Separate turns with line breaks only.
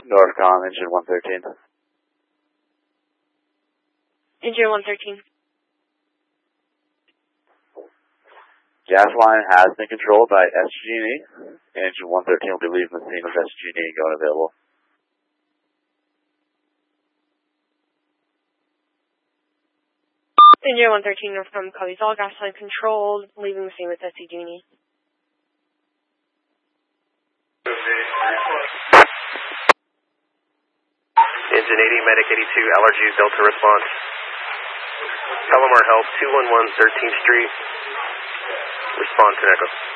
Northcom, engine 113.
Engine 113.
Gas line has been controlled by SG&E. Engine 113 will be leaving the scene with SG&E going available.
Engine 113 Northcom copies all, gas line controlled, leaving the scene with SG&E.
Engine 80, Medic 82, Allergy, Delta response. Palomar Help, 211 13th Street. Response to Echo.